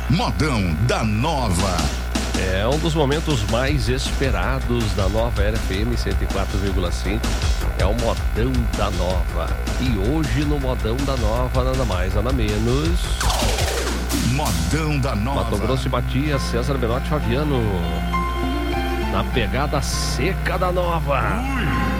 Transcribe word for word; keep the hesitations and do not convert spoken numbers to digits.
Modão da Nova. É um dos momentos mais esperados da nova F M cento e quatro vírgula cinco. É o Modão da Nova. E hoje no Modão da Nova, nada mais, nada menos. Modão da Nova. Mato Grosso e Batia, César Benotti Fabiano. Na pegada seca da Nova. Ui.